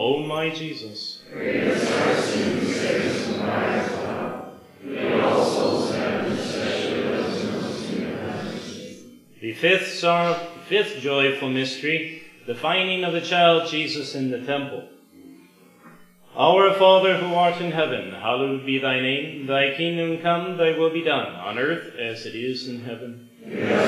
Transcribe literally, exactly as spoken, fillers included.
O my Jesus, forgive us our sins, save us from the fire of hell. Lead all souls to heaven, especially those in most need of mercy. the fifth, sor- fifth joyful mystery, the finding of the child Jesus in the temple. Our Father who art in heaven, hallowed be thy name. Thy kingdom come, thy will be done, on earth as it is in heaven. Give us